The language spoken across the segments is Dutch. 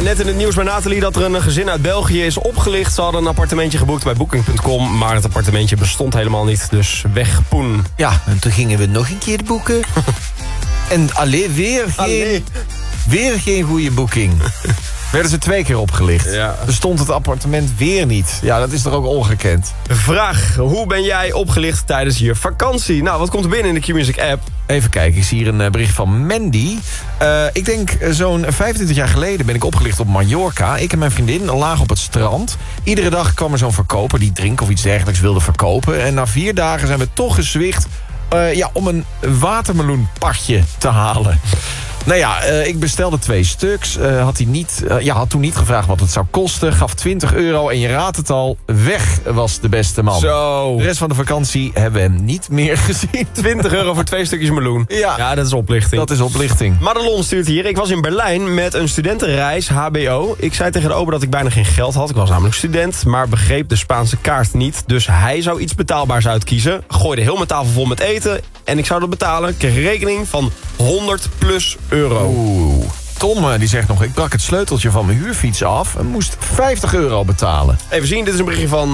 net in het nieuws bij Nathalie dat er een gezin uit België is opgelicht. Ze hadden een appartementje geboekt bij Booking.com, maar het appartementje bestond helemaal niet. Dus weg, poen. Ja, en toen gingen we nog een keer boeken. En weer geen goede boeking. Werden ze 2 keer opgelicht. Ja. Bestond het appartement weer niet. Ja, dat is toch ook ongekend. Vraag, hoe ben jij opgelicht tijdens je vakantie? Nou, wat komt er binnen in de Q-Music app? Even kijken, ik zie hier een bericht van Mandy. Ik denk zo'n 25 jaar geleden ben ik opgelicht op Mallorca. Ik en mijn vriendin lagen op het strand. Iedere dag kwam er zo'n verkoper die drinken of iets dergelijks wilde verkopen. En na 4 dagen zijn we toch gezwicht om een watermeloenpadje te halen. Nou ja, ik bestelde 2 stuks. Had toen niet gevraagd wat het zou kosten. Gaf €20 en je raadt het al, weg was de beste man. Zo. De rest van de vakantie hebben we hem niet meer gezien. €20 voor 2 stukjes meloen. Ja, dat is oplichting. dat is oplichting. Madelon stuurt hier. Ik was in Berlijn met een studentenreis HBO. Ik zei tegen de ober dat ik bijna geen geld had. Ik was namelijk student, maar begreep de Spaanse kaart niet. Dus hij zou iets betaalbaars uitkiezen. Gooide heel mijn tafel vol met eten. En ik zou dat betalen. Kreeg een rekening van €100+. Oeh. Tom die zegt nog, ik brak het sleuteltje van mijn huurfiets af en moest €50 betalen. Even zien, dit is een berichtje van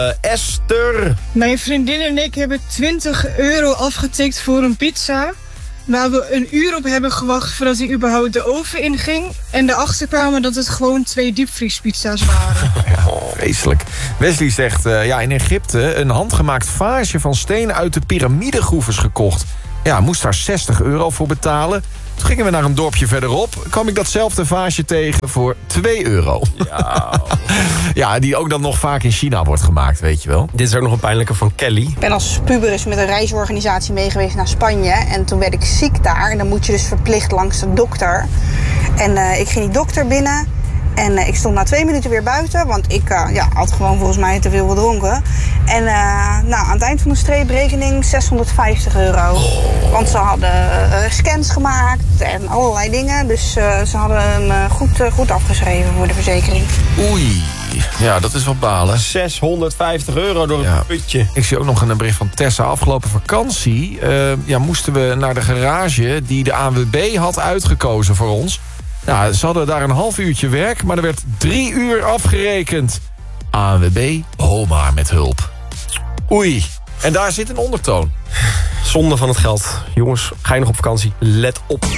Esther. Mijn vriendin en ik hebben €20 afgetikt voor een pizza. Waar we een uur op hebben gewacht voordat hij überhaupt de oven inging. En erachter kwamen dat het gewoon 2 diepvriespizza's waren. Ja, vreselijk. Wesley zegt, in Egypte een handgemaakt vaasje van steen uit de piramidegroeves gekocht. Ja, moest daar €60 voor betalen. Toen gingen we naar een dorpje verderop. Kwam ik datzelfde vaasje tegen voor €2. Ja. Ja, die ook dan nog vaak in China wordt gemaakt, weet je wel. Dit is ook nog een pijnlijke van Kelly. Ik ben als puberus met een reisorganisatie meegeweest naar Spanje. En toen werd ik ziek daar. En dan moet je dus verplicht langs de dokter. En ik ging die dokter binnen. En ik stond na 2 minuten weer buiten. Want ik had gewoon volgens mij te veel gedronken. En aan het eind van de streeprekening €650. Want ze hadden scans gemaakt en allerlei dingen. Dus ze hadden hem goed afgeschreven voor de verzekering. Oei. Ja, dat is wel balen. €650 door het putje. Ik zie ook nog een bericht van Tessa. Afgelopen vakantie moesten we naar de garage die de ANWB had uitgekozen voor ons. Ja, ze hadden daar een half uurtje werk, maar er werd 3 uur afgerekend. ANWB, homa met hulp. Oei. En daar zit een ondertoon. Zonde van het geld. Jongens, ga je nog op vakantie? Let op.